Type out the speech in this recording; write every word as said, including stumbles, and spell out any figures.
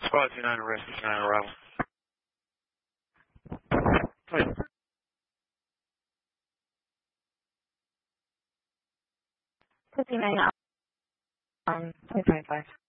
Squad two nine arrest, two nine arrival. Please. fifty-nine on twenty twenty-five.